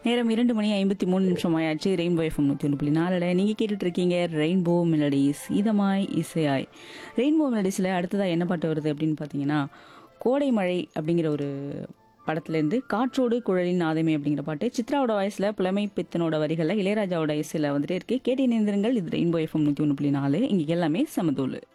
நேரம் 2:53 ஆயாச்சு. Rainbow FM 101.4 நீங்கள் கேட்டுட்டு இருக்கீங்க ரெயின்போ மெலடிஸ் இதமாய் இசையாய். ரெயின்போ மெலடிஸில் அடுத்ததாக என்ன பாட்டு வருது அப்படின்னு பார்த்தீங்கன்னா, கோடை மழை அப்படிங்கிற ஒரு படத்துலேருந்து காற்றோடு குழலின் நாதமே அப்படிங்கிற பாட்டு சித்ராவோட வாய்ஸில் புலமை பித்தனோட வரிகளில் இளையராஜாவோட இசையில் வந்துட்டே இருக்கு. கேட்டு இணைந்திருங்கள். இது ரெயின்போ எஃப்எம் 101.4. இங்கே எல்லாமே சமதூள்.